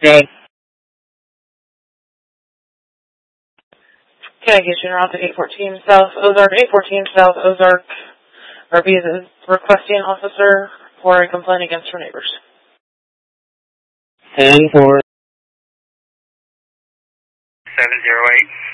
Good. Can I get you around to 814 South Ozark? 814 South Ozark RB is requesting officer for a complaint against her neighbors. 10-4. 708.